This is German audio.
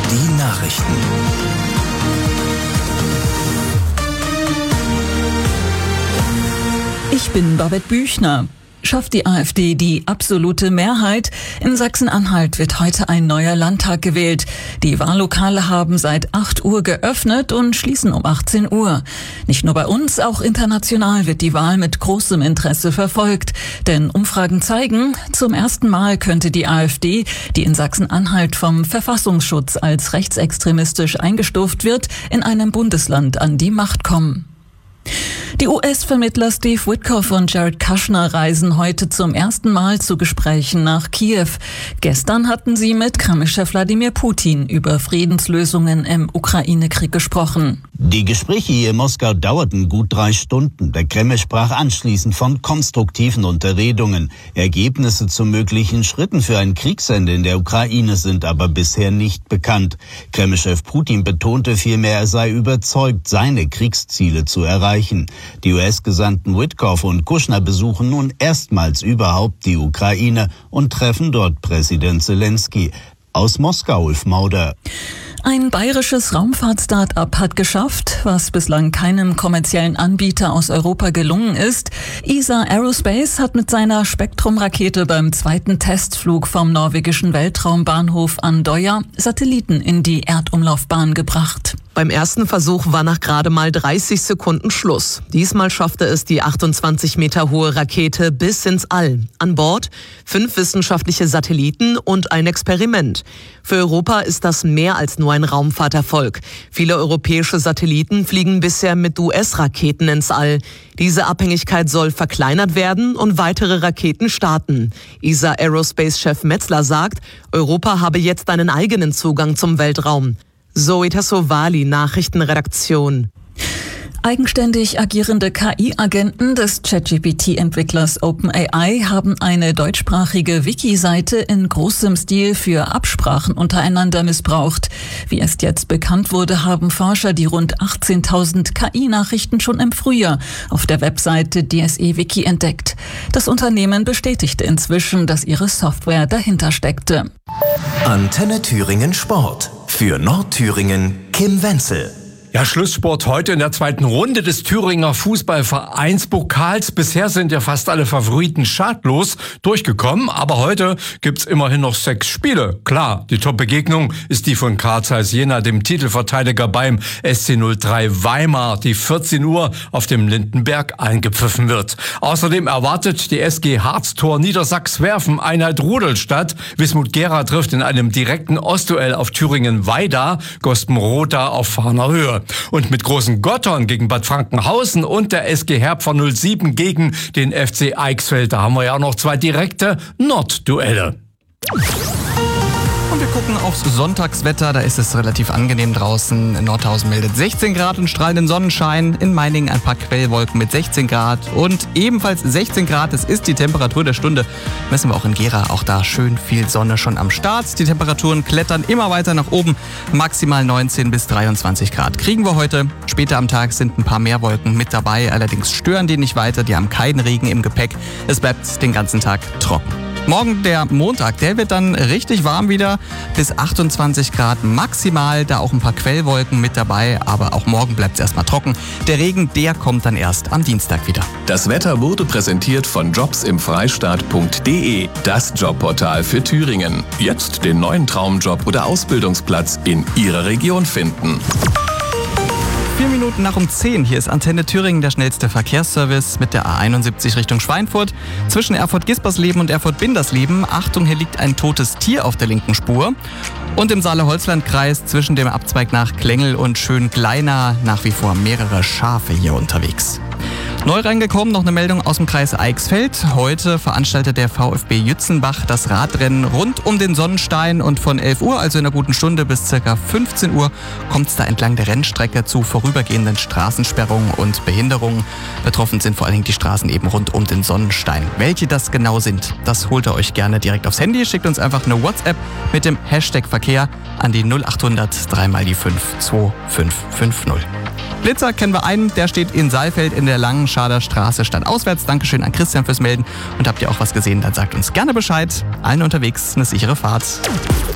Die Nachrichten. Ich bin Babette Büchner. Schafft die AfD die absolute Mehrheit? In Sachsen-Anhalt wird heute ein neuer Landtag gewählt. Die Wahllokale haben seit 8 Uhr geöffnet und schließen um 18 Uhr. Nicht nur bei uns, auch international wird die Wahl mit großem Interesse verfolgt. Denn Umfragen zeigen, zum ersten Mal könnte die AfD, die in Sachsen-Anhalt vom Verfassungsschutz als rechtsextremistisch eingestuft wird, in einem Bundesland an die Macht kommen. Die US-Vermittler Steve Witkoff und Jared Kushner reisen heute zum ersten Mal zu Gesprächen nach Kiew. Gestern hatten sie mit Kreml-Chef Wladimir Putin über Friedenslösungen im Ukraine-Krieg gesprochen. Die Gespräche hier in Moskau dauerten gut 3 Stunden. Der Kreml sprach anschließend von konstruktiven Unterredungen. Ergebnisse zu möglichen Schritten für ein Kriegsende in der Ukraine sind aber bisher nicht bekannt. Kreml-Chef Putin betonte vielmehr, er sei überzeugt, seine Kriegsziele zu erreichen. Die US-Gesandten Witkoff und Kushner besuchen nun erstmals überhaupt die Ukraine und treffen dort Präsident Zelensky. Aus Moskau, Ulf Mauder. Ein bayerisches Raumfahrt-Start-up hat geschafft, was bislang keinem kommerziellen Anbieter aus Europa gelungen ist. ESA Aerospace hat mit seiner Spektrum-Rakete beim 2. Testflug vom norwegischen Weltraumbahnhof Andøya Satelliten in die Erdumlaufbahn gebracht. Beim ersten Versuch war nach gerade mal 30 Sekunden Schluss. Diesmal schaffte es die 28 Meter hohe Rakete bis ins All. An Bord 5 wissenschaftliche Satelliten und ein Experiment. Für Europa ist das mehr als nur ein Raumfahrterfolg. Viele europäische Satelliten fliegen bisher mit US-Raketen ins All. Diese Abhängigkeit soll verkleinert werden und weitere Raketen starten. ESA Aerospace-Chef Metzler sagt, Europa habe jetzt einen eigenen Zugang zum Weltraum. Zoe Tassovali, Nachrichtenredaktion. Eigenständig agierende KI-Agenten des ChatGPT-Entwicklers OpenAI haben eine deutschsprachige Wiki-Seite in großem Stil für Absprachen untereinander missbraucht. Wie erst jetzt bekannt wurde, haben Forscher die rund 18.000 KI-Nachrichten schon im Frühjahr auf der Webseite DSE Wiki entdeckt. Das Unternehmen bestätigte inzwischen, dass ihre Software dahinter steckte. Antenne Thüringen Sport. Für Nordthüringen Kim Wenzel. Ja, Schlusssport heute in der 2. Runde des Thüringer Fußballvereinspokals. Bisher sind ja fast alle Favoriten schadlos durchgekommen, aber heute gibt's immerhin noch 6 Spiele. Klar, die Top-Begegnung ist die von Carl Zeiss Jena, dem Titelverteidiger beim SC 03 Weimar, die 14 Uhr auf dem Lindenberg eingepfiffen wird. Außerdem erwartet die SG Harztor Niedersachs-Werfen Einheit Rudolstadt. Wismut Gera trifft in einem direkten Ostduell auf Thüringen-Weida, Gospenrotha auf Fahner Höhe. Und mit Großen Gottern gegen Bad Frankenhausen und der SG Herpfer 07 gegen den FC Eichsfeld. Da haben wir ja auch noch 2 direkte Nordduelle. Und wir gucken aufs Sonntagswetter. Da ist es relativ angenehm draußen. Nordhausen meldet 16 Grad und strahlenden Sonnenschein. In Meiningen ein paar Quellwolken mit 16 Grad. Und ebenfalls 16 Grad, das ist die Temperatur der Stunde. Messen wir auch in Gera. Auch da schön viel Sonne schon am Start. Die Temperaturen klettern immer weiter nach oben. Maximal 19 bis 23 Grad kriegen wir heute. Später am Tag sind ein paar mehr Wolken mit dabei. Allerdings stören die nicht weiter. Die haben keinen Regen im Gepäck. Es bleibt den ganzen Tag trocken. Morgen der Montag, der wird dann richtig warm wieder, bis 28 Grad maximal, da auch ein paar Quellwolken mit dabei, aber auch morgen bleibt es erstmal trocken. Der Regen, der kommt dann erst am Dienstag wieder. Das Wetter wurde präsentiert von jobsimfreistaat.de, das Jobportal für Thüringen. Jetzt den neuen Traumjob oder Ausbildungsplatz in Ihrer Region finden. 4 Minuten nach um 10. Hier ist Antenne Thüringen, der schnellste Verkehrsservice mit der A71 Richtung Schweinfurt. Zwischen Erfurt-Gispersleben und Erfurt-Bindersleben. Achtung, hier liegt ein totes Tier auf der linken Spur. Und im Saale-Holzland-Kreis zwischen dem Abzweig nach Klengel und Schöngleina nach wie vor mehrere Schafe hier unterwegs. Neu reingekommen, noch eine Meldung aus dem Kreis Eichsfeld. Heute veranstaltet der VfB Jützenbach das Radrennen rund um den Sonnenstein und von 11 Uhr, also in einer guten Stunde, bis ca. 15 Uhr kommt es da entlang der Rennstrecke zu vorübergehenden Straßensperrungen und Behinderungen. Betroffen sind vor allen Dingen die Straßen eben rund um den Sonnenstein. Welche das genau sind, das holt ihr euch gerne direkt aufs Handy. Schickt uns einfach eine WhatsApp mit dem Hashtag Verkehr an die 0800 3 mal die 5 2550. Blitzer kennen wir einen, der steht in Saalfeld in der Langenscharder Straße standauswärts. Dankeschön an Christian fürs Melden. Und habt ihr auch was gesehen, dann sagt uns gerne Bescheid. Allen unterwegs eine sichere Fahrt.